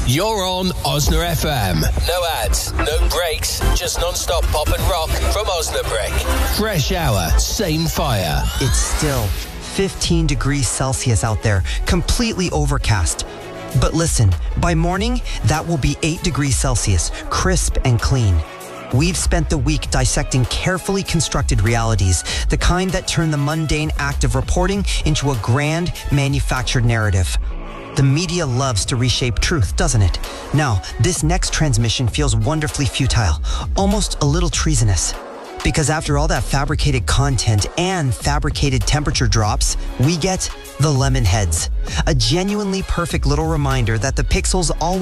You're on Osna FM. No ads, no breaks, just non-stop pop and rock from Osnabrück. Fresh hour, same fire. It's still 15 degrees Celsius out there, completely overcast. But listen, by morning, that will be 8 degrees Celsius, crisp and clean. We've spent the week dissecting carefully constructed realities, the kind that turn the mundane act of reporting into a grand manufactured narrative. The media loves to reshape truth, doesn't it? Now, this next transmission feels wonderfully futile, almost a little treasonous. Because after all that fabricated content and fabricated temperature drops, we get the Lemon Heads. A genuinely perfect little reminder that the pixels always